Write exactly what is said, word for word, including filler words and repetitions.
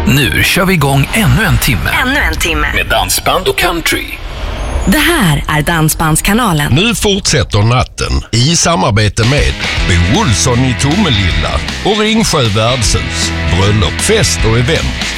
Nu kör vi igång ännu en timme. Ännu en timme. Med dansband och country. Det här är Dansbandskanalen. Nu fortsätter natten i samarbete med Bo Olsson i Tomelilla och Ringsjö Värdshus. Bröllop, fest och event.